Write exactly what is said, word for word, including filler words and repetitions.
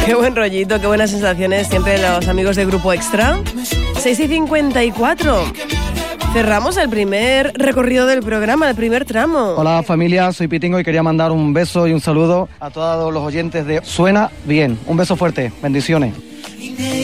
Qué buen rollito, qué buenas sensaciones siempre los amigos de Grupo Extra. seis y cincuenta y cuatro. Cerramos el primer recorrido del programa, el primer tramo. Hola familia, soy Pitingo y quería mandar un beso y un saludo a todos los oyentes de Suena Bien. Un beso fuerte, bendiciones.